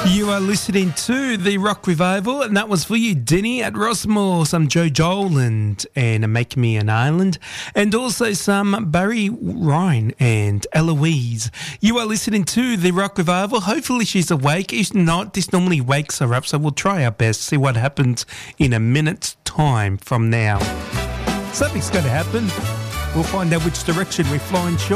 You are listening to the Rock Revival, and that was for you, Denny at Rossmore, some Joe Joland and Make Me an Island, and also some Barry Ryan and Eloise. You are listening to the Rock Revival. Hopefully she's awake. If not, this normally wakes her up, so we'll try our best, see what happens in a minute's time from now. Something's going to happen. We'll find out which direction we're flying short.